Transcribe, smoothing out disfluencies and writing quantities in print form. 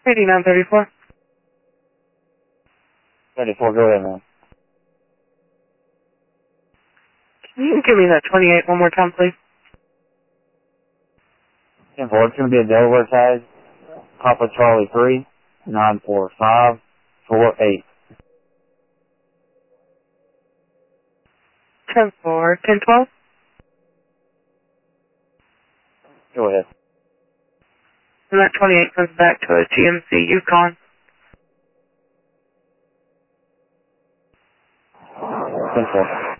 8934. 34, go ahead, man. Can you give me that 28 one more time, please? 10-4, it's going to be a Delaware tag. Papa Charlie 3, 94548. 10-4, 10-12? Go ahead. And that 28 comes back to a GMC Yukon. 10-4.